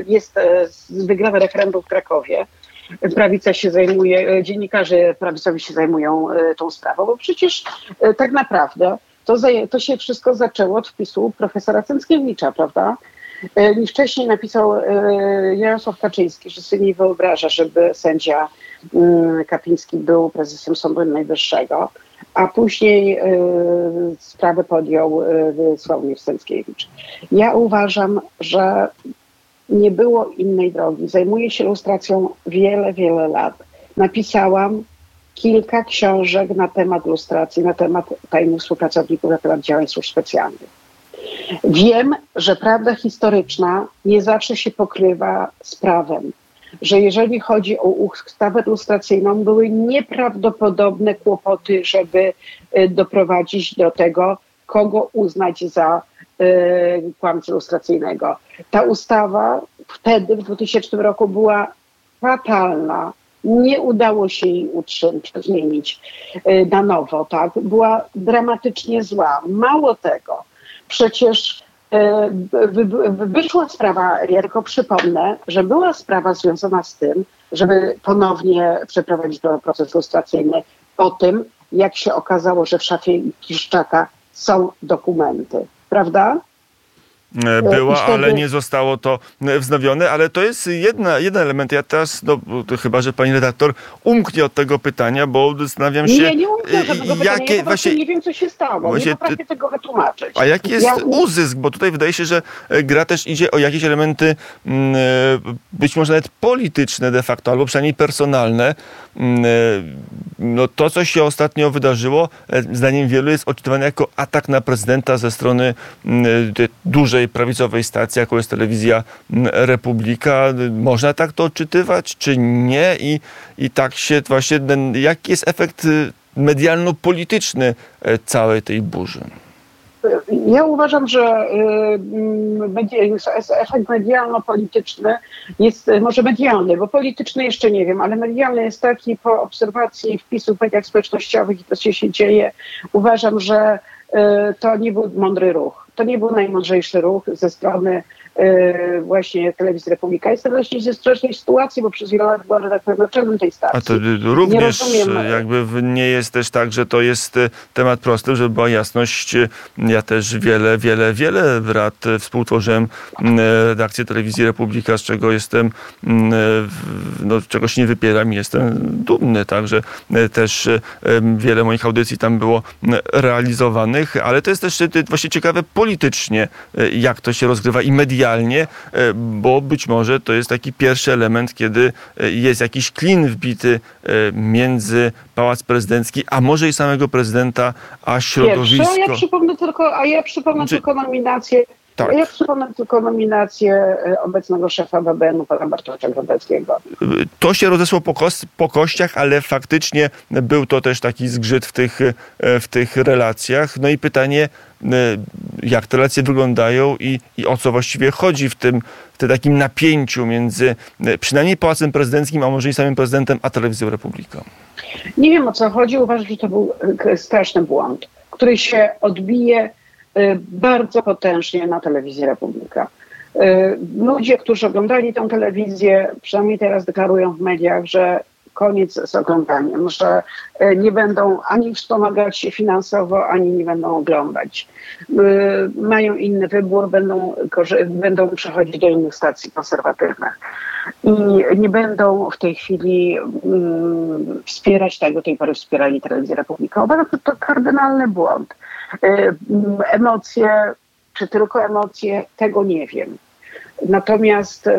wygrane referendum w Krakowie, prawica się zajmuje, dziennikarze prawicowi się zajmują tą sprawą, bo przecież tak naprawdę to się wszystko zaczęło od wpisu profesora Cęckiewicza, prawda? Wcześniej napisał Jarosław Kaczyński, że sobie nie wyobraża, żeby sędzia Kapiński był prezesem Sądu Najwyższego, a później sprawę podjął Sławomir Cęckiewicz. Ja uważam, że nie było innej drogi. Zajmuję się lustracją wiele, wiele lat. Napisałam kilka książek na temat lustracji, na temat tajnych współpracowników, na temat działań służb specjalnych. Wiem, że prawda historyczna nie zawsze się pokrywa z prawem. Że jeżeli chodzi o ustawę lustracyjną, były nieprawdopodobne kłopoty, żeby doprowadzić do tego, kogo uznać za kłamcę lustracyjnego. Ta ustawa wtedy, w 2000 roku, była fatalna. Nie udało się jej zmienić na nowo, tak? Była dramatycznie zła. Mało tego, przecież wyszła sprawa, ja tylko przypomnę, że była sprawa związana z tym, żeby ponownie przeprowadzić proces lustracyjny po tym, jak się okazało, że w szafie Kiszczaka są dokumenty, prawda? Była, ale nie zostało to wznowione, ale to jest jeden element. Ja teraz, chyba że pani redaktor umknie od tego pytania, bo zastanawiam się... Nie umknę żadnego pytania, ja właśnie nie wiem, co się stało. Właśnie, nie potrafię tego wytłumaczyć. A jaki jest uzysk? Bo tutaj wydaje się, że gra też idzie o jakieś elementy być może nawet polityczne de facto, albo przynajmniej personalne. No to, co się ostatnio wydarzyło, zdaniem wielu jest odczytywane jako atak na prezydenta ze strony dużej prawicowej stacji, jaką jest telewizja Republika. Można tak to odczytywać, czy nie? I tak się właśnie, jaki jest efekt medialno-polityczny całej tej burzy? Ja uważam, że efekt medialno-polityczny jest, może medialny, bo polityczny jeszcze nie wiem, ale medialny jest taki po obserwacji wpisów w mediach społecznościowych i to, co się dzieje. Uważam, że to nie był mądry ruch. To nie był najmądrzejszy ruch ze strony właśnie Telewizji Republika. Jestem właśnie ze strasznej sytuacji, bo przez wiele lat była redaktorem naczelnym tej stacji. A to również jakby nie jest też tak, że to jest temat prosty, żeby była jasność. Ja też wiele lat współtworzyłem redakcję Telewizji Republika, z czego jestem, czegoś nie wypieram i jestem dumny, także też wiele moich audycji tam było realizowanych, ale to jest też właśnie ciekawe politycznie, jak to się rozgrywa i medialnie, bo być może to jest taki pierwszy element, kiedy jest jakiś klin wbity między Pałac Prezydencki, a może i samego prezydenta, a środowisko. Pierwsze, ja przypomnę tylko nominację. Tak. Ja przypomnę tylko nominację obecnego szefa BBN-u, pana Bartosza Grodeckiego. To się rozeszło po kościach, ale faktycznie był to też taki zgrzyt w tych relacjach. No i pytanie, jak te relacje wyglądają i o co właściwie chodzi w tym takim napięciu między przynajmniej Pałacem Prezydenckim, a może i samym prezydentem, a Telewizją Republika? Nie wiem, o co chodzi. Uważam, że to był straszny błąd, który się odbije bardzo potężnie na Telewizji Republika. Ludzie, którzy oglądali tę telewizję, przynajmniej teraz deklarują w mediach, że koniec z oglądaniem, że nie będą ani wspomagać finansowo, ani nie będą oglądać. Mają inny wybór, będą przechodzić do innych stacji konserwatywnych. I nie będą w tej chwili wspierać, tak do tej pory wspierali Telewizję Republika. Uważam, że to kardynalny błąd. Emocje, czy tylko emocje, tego nie wiem. Natomiast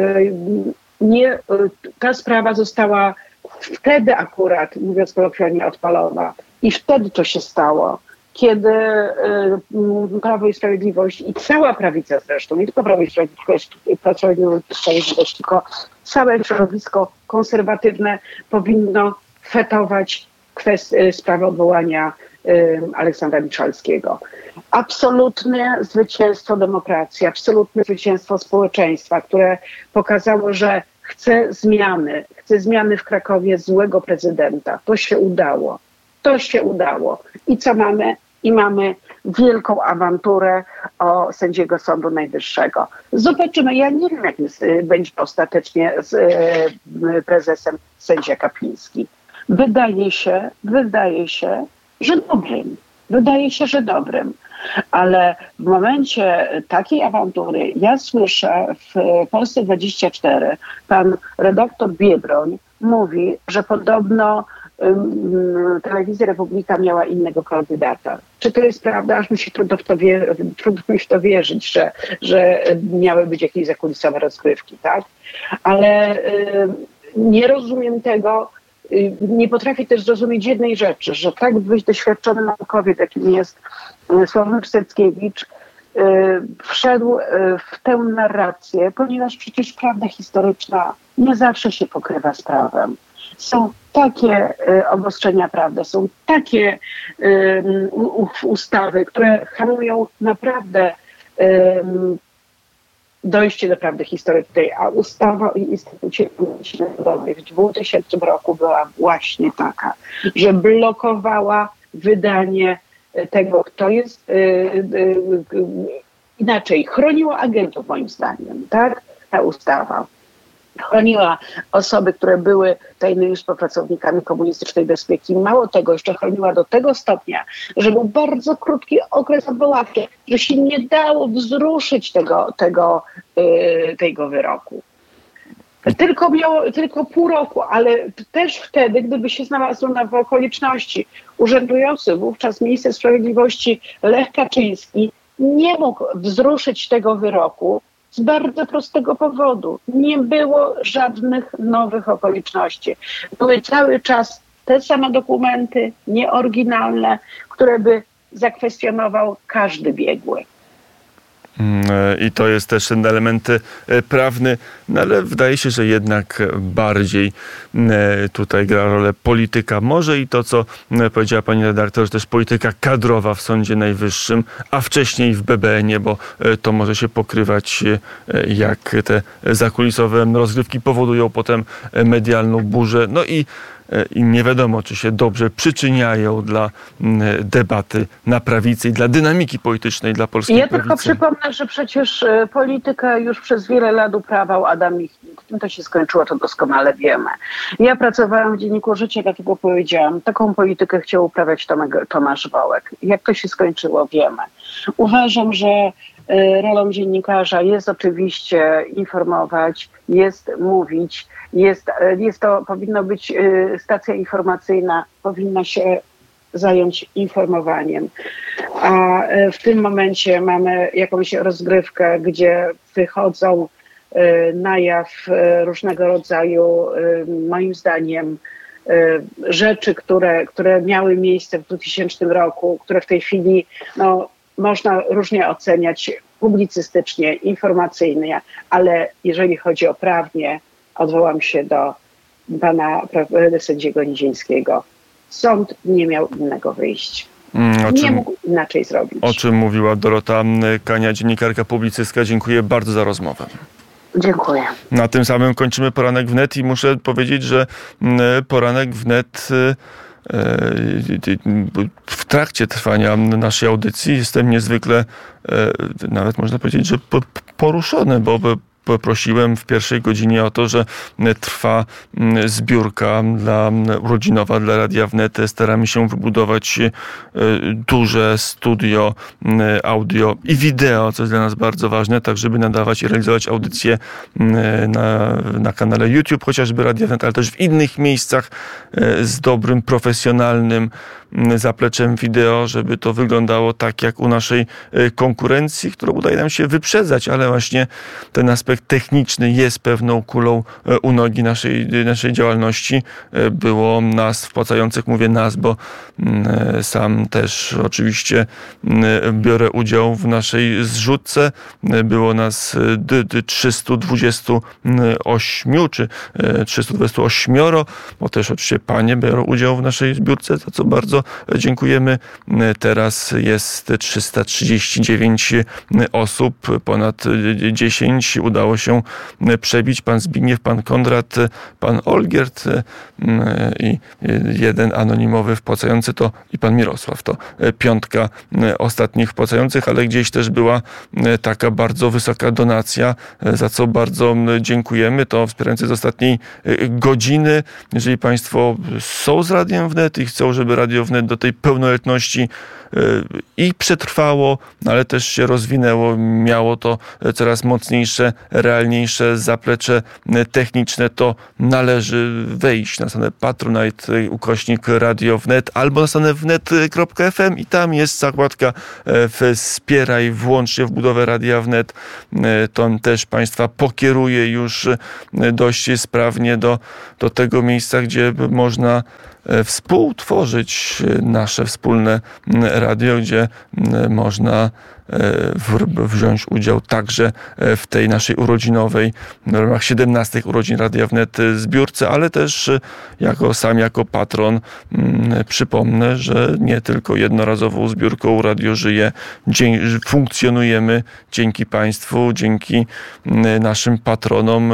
ta sprawa została wtedy akurat, mówiąc kolokwialnie, odpalona. I wtedy to się stało, kiedy Prawo i Sprawiedliwość i cała prawica zresztą, nie tylko Prawo i Sprawiedliwość, tylko całe środowisko konserwatywne powinno fetować sprawę odwołania Aleksandra Miszalskiego. Absolutne zwycięstwo demokracji, absolutne zwycięstwo społeczeństwa, które pokazało, że chce zmiany w Krakowie złego prezydenta. To się udało. I co mamy? I mamy wielką awanturę o sędziego Sądu Najwyższego. Zobaczymy. Ja nie wiem, jakim będzie ostatecznie z prezesem sędzia Kapiński. Wydaje się, że dobrym. Ale w momencie takiej awantury ja słyszę w Polsce 24 pan redaktor Biedroń mówi, że podobno Telewizja Republika miała innego kandydata. Czy to jest prawda? Aż mi się trudno w to wierzyć, że miały być jakieś zakulisowe rozgrywki, tak? Ale nie rozumiem tego. Nie potrafię też zrozumieć jednej rzeczy, że tak być doświadczony naukowiec, jakim jest Sławomir Serckiewicz, wszedł w tę narrację, ponieważ przecież prawda historyczna nie zawsze się pokrywa z prawem. Są takie obostrzenia prawdy, są takie ustawy, które hamują naprawdę dojście do prawdy historycznej, a ustawa o Instytucie Pamięci Narodowej w 2000 roku była właśnie taka, że blokowała wydanie tego, kto jest inaczej, chroniła agentów moim zdaniem, tak? Ta ustawa. Chroniła osoby, które były tajnymi współpracownikami komunistycznej bezpieki. Mało tego, jeszcze chroniła do tego stopnia, że był bardzo krótki okres odwoławczy, że się nie dało wzruszyć tego wyroku. Tylko pół roku, ale też wtedy, gdyby się znalazło w okoliczności, urzędujący wówczas minister sprawiedliwości Lech Kaczyński nie mógł wzruszyć tego wyroku z bardzo prostego powodu. Nie było żadnych nowych okoliczności. Były cały czas te same dokumenty, nieoryginalne, które by zakwestionował każdy biegły. I to jest też ten element prawny, no ale wydaje się, że jednak bardziej tutaj gra rolę polityka. Może i to, co powiedziała pani redaktor, że też polityka kadrowa w Sądzie Najwyższym, a wcześniej w BBN-ie, bo to może się pokrywać, jak te zakulisowe rozgrywki powodują potem medialną burzę. No i nie wiadomo, czy się dobrze przyczyniają dla debaty na prawicy i dla dynamiki politycznej dla polskiej prawicy. Ja tylko przypomnę, że przecież politykę już przez wiele lat uprawiał Adam Michnik. Tym to się skończyło, to doskonale wiemy. Ja pracowałam w Dzienniku Życia, dlatego powiedziałam, taką politykę chciał uprawiać Tomasz Wołek. Jak to się skończyło, wiemy. Uważam, że rolą dziennikarza jest oczywiście informować, jest mówić, powinno być stacja informacyjna, powinna się zająć informowaniem. A w tym momencie mamy jakąś rozgrywkę, gdzie wychodzą na jaw różnego rodzaju, moim zdaniem, rzeczy, które miały miejsce w 2000 roku, które w tej chwili można różnie oceniać publicystycznie, informacyjnie, ale jeżeli chodzi o prawnie, odwołam się do pana sędziego Nizińskiego. Sąd nie miał innego wyjścia. Nie mógł inaczej zrobić. O czym mówiła Dorota Kania, dziennikarka, publicystka. Dziękuję bardzo za rozmowę. Dziękuję. Na tym samym kończymy Poranek Wnet i muszę powiedzieć, że Poranek Wnet w trakcie trwania naszej audycji jestem niezwykle, nawet można powiedzieć, że poruszony, bo poprosiłem w pierwszej godzinie o to, że trwa zbiórka urodzinowa dla Radia Wnet. Staramy się wybudować duże studio audio i wideo, co jest dla nas bardzo ważne, tak żeby nadawać i realizować audycje na kanale YouTube, chociażby Radia Wnet, ale też w innych miejscach z dobrym, profesjonalnym zapleczem wideo, żeby to wyglądało tak jak u naszej konkurencji, którą udaje nam się wyprzedzać, ale właśnie ten aspekt techniczny jest pewną kulą u nogi naszej działalności. Było nas wpłacających, mówię nas, bo sam też oczywiście biorę udział w naszej zrzutce. Było nas 328 czy 328, bo też oczywiście panie biorą udział w naszej zbiórce, za co bardzo dziękujemy. Teraz jest 339 osób, ponad 10 udało się przebić. Pan Zbigniew, pan Konrad, pan Olgierd i jeden anonimowy wpłacający to i pan Mirosław. To 5 ostatnich wpłacających, ale gdzieś też była taka bardzo wysoka donacja, za co bardzo dziękujemy. To wspierający z ostatniej godziny. Jeżeli państwo są z Radiem Wnet i chcą, żeby Radio Wnet do tej pełnoletności i przetrwało, ale też się rozwinęło, miało to coraz mocniejsze, realniejsze zaplecze techniczne, to należy wejść na stronę Patronite, /Radio Wnet albo na stronę wnet.fm i tam jest zakładka wspieraj, włącz się w budowę Radia Wnet. To też państwa pokieruje już dość sprawnie do tego miejsca, gdzie można współtworzyć nasze wspólne radio, gdzie można wziąć udział także w tej naszej urodzinowej, w ramach 17 urodzin Radia Wnet zbiórce, ale też jako patron przypomnę, że nie tylko jednorazową zbiórką Radio żyje, funkcjonujemy dzięki państwu, dzięki naszym patronom,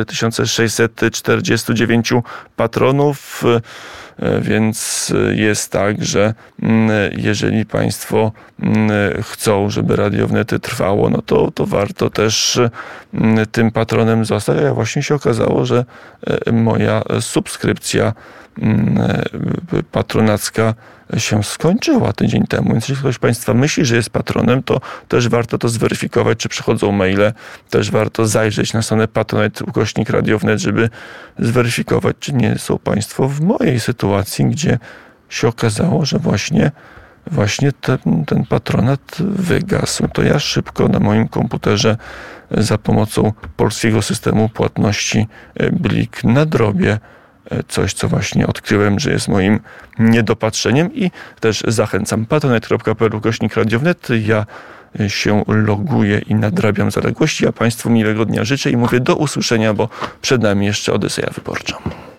4649 patronów, więc jest tak, że jeżeli państwo chcą, żeby Radio Wnet trwało, no to warto też tym patronem zostać. A właśnie się okazało, że moja subskrypcja patronacka się skończyła tydzień temu. Więc jeśli ktoś z państwa myśli, że jest patronem, to też warto to zweryfikować, czy przychodzą maile. Też warto zajrzeć na stronę Patronite /Radio Wnet, żeby zweryfikować, czy nie są państwo w mojej sytuacji, gdzie się okazało, że właśnie ten patronat wygasł. To ja szybko na moim komputerze za pomocą polskiego systemu płatności Blik nadrobię coś, co właśnie odkryłem, że jest moim niedopatrzeniem i też zachęcam patronite.pl/Radio Wnet. Ja się loguję i nadrabiam zaległości, a państwu miłego dnia życzę i mówię do usłyszenia, bo przed nami jeszcze Odyseja wyborcza.